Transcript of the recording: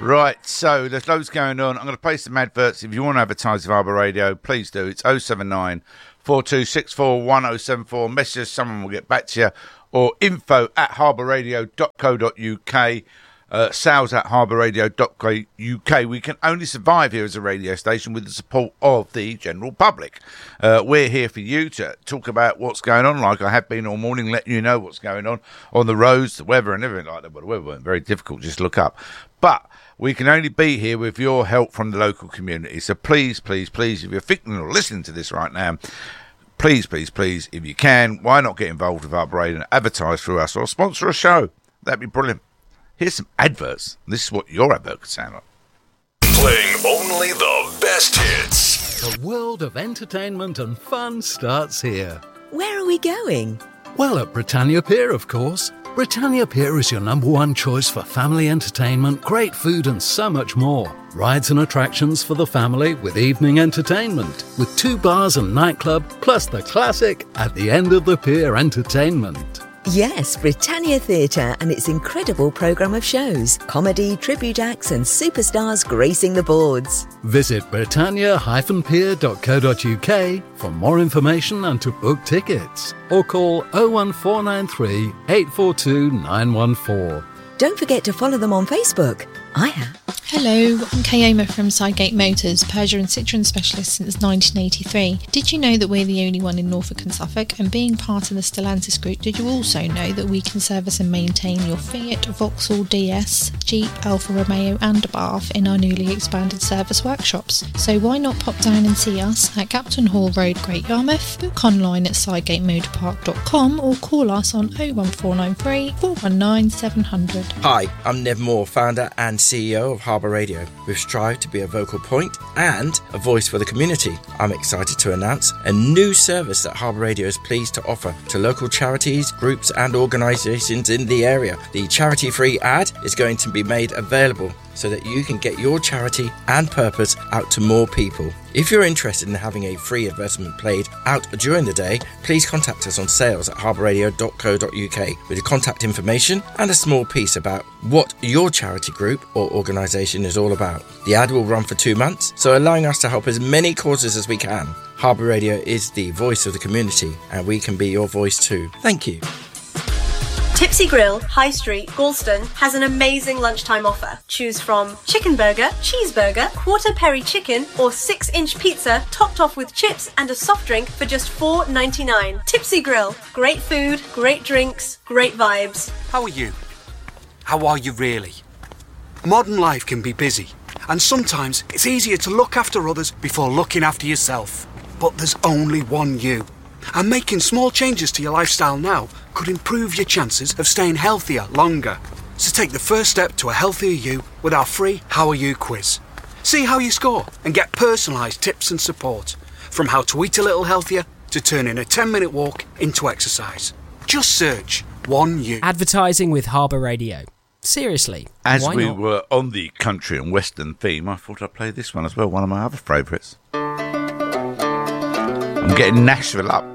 Right, so there's loads going on. I'm going to play some adverts. If you want to advertise with Harbour Radio, please do. It's 079 4264 1074. Message, someone will get back to you. Or info@harbourradio.co.uk. Sales at harbourradio.co.uk. We can only survive here as a radio station with the support of the general public. We're here for you to talk about what's going on, like I have been all morning, letting you know what's going on the roads, the weather and everything like that. But the weather wasn't very difficult, just look up. But we can only be here with your help from the local community. So please, please, please, if you're thinking or listening to this right now, please, please, please, if you can, why not get involved with Harbour Radio and advertise through us or sponsor a show? That'd be brilliant. Here's some adverts. This is what your advert could sound like. Playing only the best hits. The world of entertainment and fun starts here. Where are we going? Well, at Britannia Pier, of course. Britannia Pier is your number one choice for family entertainment, great food and so much more. Rides and attractions for the family with evening entertainment, with 2 bars and nightclub, plus the classic At the End of the Pier entertainment. Yes, Britannia Theatre and its incredible programme of shows, comedy, tribute acts and superstars gracing the boards. Visit britannia-pier.co.uk for more information and to book tickets. Or call 01493 842 914. Don't forget to follow them on Facebook. I have. Hello, I'm Kayoma from Sidegate Motors, Peugeot and Citroën specialist since 1983. Did you know that we're the only one in Norfolk and Suffolk? And being part of the Stellantis group, did you also know that we can service and maintain your Fiat, Vauxhall DS, Jeep, Alfa Romeo and Abarth in our newly expanded service workshops? So why not pop down and see us at Captain Hall Road, Great Yarmouth, book online at sidegatemotorpark.com or call us on 01493 419 700. Hi, I'm Nev Moore, founder and CEO of Harbour Radio. We've strived to be a vocal point and a voice for the community. I'm excited to announce a new service that Harbour Radio is pleased to offer to local charities, groups and organisations in the area. The charity-free ad is going to be made available so that you can get your charity and purpose out to more people. If you're interested in having a free advertisement played out during the day, please contact us on sales@harbourradio.co.uk with your contact information and a small piece about what your charity group or organisation is all about. The ad will run for 2 months, so allowing us to help as many causes as we can. Harbour Radio is the voice of the community and we can be your voice too. Thank you. Tipsy Grill, High Street, Galston has an amazing lunchtime offer. Choose from chicken burger, cheeseburger, quarter peri chicken or 6-inch pizza topped off with chips and a soft drink for just $4.99. Tipsy Grill, great food, great drinks, great vibes. How are you? How are you really? Modern life can be busy and sometimes it's easier to look after others before looking after yourself. But there's only one you. And making small changes to your lifestyle now could improve your chances of staying healthier longer. So take the first step to a healthier you with our free How Are You quiz. See how you score and get personalised tips and support. From how to eat a little healthier to turning a 10-minute walk into exercise. Just search One You. Advertising with Harbour Radio. Seriously, As why we not? were on the country and western theme, I thought I'd play this one as well, one of my other favourites. I'm getting Nashville up.